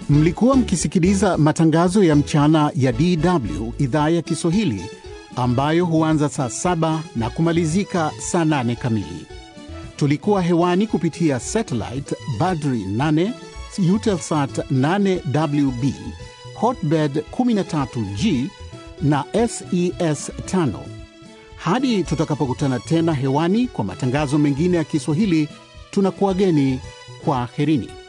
Mlikuwa mkisikiliza matangazo ya mchana ya DW idhaa ya Kiswahili ambayo huanza saa 7 na kumalizika saa 8 kamili. Tulikuwa hewani kupitia satellite Badri 8, Eutelsat 8WB, Hotbird 13G na SES 5. Hadi tutakapokutana tena hewani kwa matangazo mengine ya Kiswahili, tunakuageni kwa herini.